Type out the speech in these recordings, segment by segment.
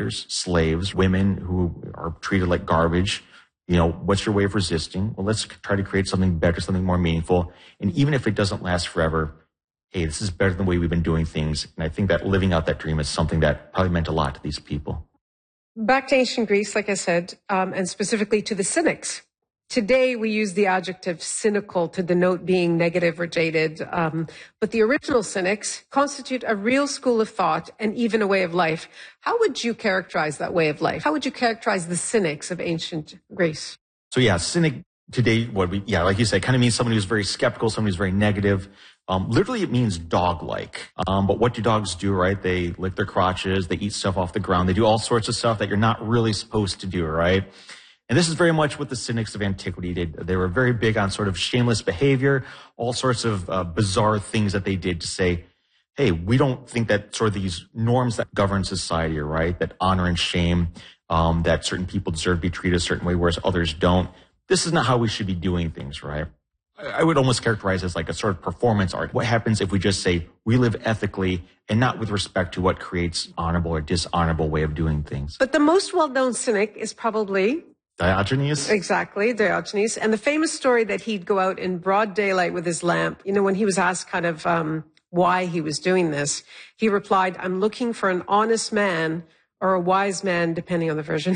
leaders, slaves, women who are treated like garbage. What's your way of resisting? Well, let's try to create something better, something more meaningful. And even if it doesn't last forever, hey, this is better than the way we've been doing things. And I think that living out that dream is something that probably meant a lot to these people. Back to ancient Greece, like I said, and specifically to the Cynics. Today, we use the adjective cynical to denote being negative or jaded. But the original Cynics constitute a real school of thought and even a way of life. How would you characterize that way of life? How would you characterize the Cynics of ancient Greece? So cynic today, like you said, kind of means someone who's very skeptical, someone who's very negative. Literally, it means dog-like. But what do dogs do, right? They lick their crotches, they eat stuff off the ground, they do all sorts of stuff that you're not really supposed to do, right? And this is very much what the Cynics of antiquity did. They were very big on sort of shameless behavior, all sorts of bizarre things that they did to say, hey, we don't think that sort of these norms that govern society are right, that honor and shame, that certain people deserve to be treated a certain way, whereas others don't. This is not how we should be doing things, right? I would almost characterize it as like a sort of performance art. What happens if we just say we live ethically and not with respect to what creates honorable or dishonorable way of doing things? But the most well-known Cynic is probably Diogenes? Exactly, Diogenes. And the famous story that he'd go out in broad daylight with his lamp, when he was asked kind of why he was doing this, he replied, I'm looking for an honest man or a wise man, depending on the version.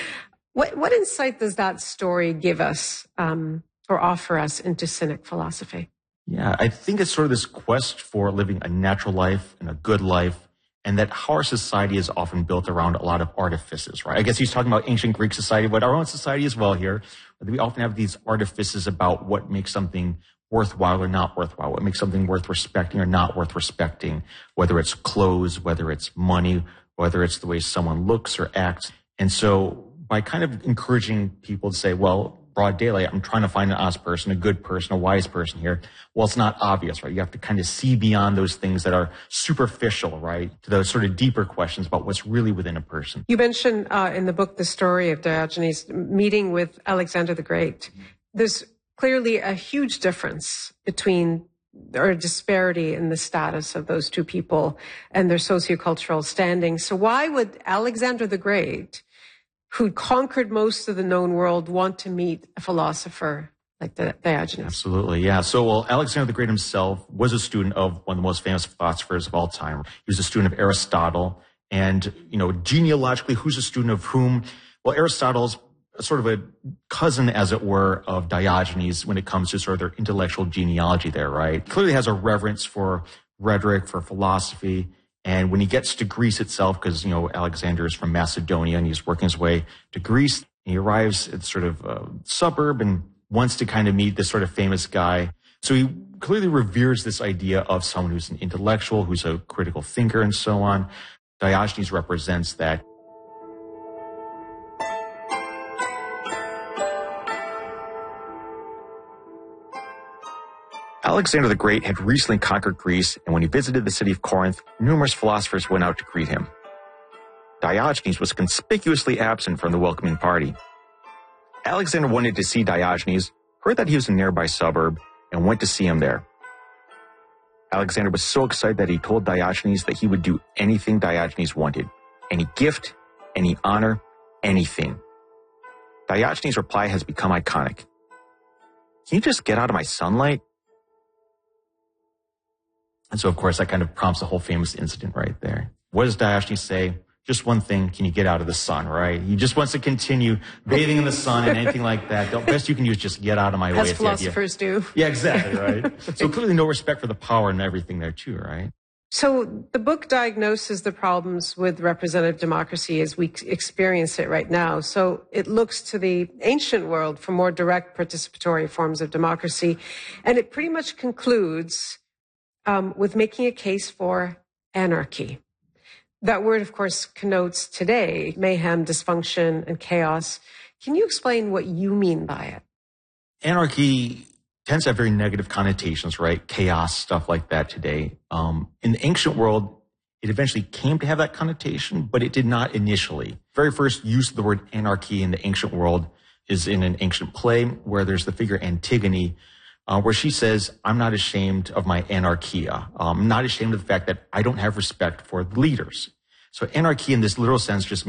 What insight does that story give us or offer us into Cynic philosophy? Yeah, I think it's sort of this quest for living a natural life and a good life, and that how our society is often built around a lot of artifices, right? I guess he's talking about ancient Greek society, but our own society as well here. We often have these artifices about what makes something worthwhile or not worthwhile, what makes something worth respecting or not worth respecting, whether it's clothes, whether it's money, whether it's the way someone looks or acts. And so by kind of encouraging people to say, well, broad daylight, I'm trying to find an honest person, a good person, a wise person here. Well, it's not obvious, right? You have to kind of see beyond those things that are superficial, right? To those sort of deeper questions about what's really within a person. You mentioned in the book the story of Diogenes meeting with Alexander the Great. There's clearly a huge difference between or a disparity in the status of those two people and their sociocultural standing. So why would Alexander the Great, who conquered most of the known world, want to meet a philosopher like Diogenes? Absolutely, yeah. So, Alexander the Great himself was a student of one of the most famous philosophers of all time. He was a student of Aristotle. And, genealogically, who's a student of whom? Well, Aristotle's sort of a cousin, as it were, of Diogenes when it comes to sort of their intellectual genealogy there, right? Clearly has a reverence for rhetoric, for philosophy. And when he gets to Greece itself, because, Alexander is from Macedonia and he's working his way to Greece, he arrives at sort of a suburb and wants to kind of meet this sort of famous guy. So he clearly reveres this idea of someone who's an intellectual, who's a critical thinker and so on. Diogenes represents that. Alexander the Great had recently conquered Greece, and when he visited the city of Corinth, numerous philosophers went out to greet him. Diogenes was conspicuously absent from the welcoming party. Alexander wanted to see Diogenes, heard that he was in a nearby suburb, and went to see him there. Alexander was so excited that he told Diogenes that he would do anything Diogenes wanted. Any gift, any honor, anything. Diogenes' reply has become iconic. Can you just get out of my sunlight? And so, of course, that kind of prompts the whole famous incident right there. What does Diogenes say? Just one thing, can you get out of the sun, right? He just wants to continue bathing in the sun and anything like that. The best you can do is just get out of my way. As philosophers do. Yeah, exactly, right? So clearly no respect for the power and everything there too, right? So the book diagnoses the problems with representative democracy as we experience it right now. So it looks to the ancient world for more direct participatory forms of democracy. And it pretty much concludes with making a case for anarchy. That word, of course, connotes today mayhem, dysfunction, and chaos. Can you explain what you mean by it? Anarchy tends to have very negative connotations, right? Chaos, stuff like that today. In the ancient world, it eventually came to have that connotation, but it did not initially. Very first use of the word anarchy in the ancient world is in an ancient play where there's the figure Antigone, where she says, I'm not ashamed of my anarchia. I'm not ashamed of the fact that I don't have respect for the leaders. So anarchy in this literal sense just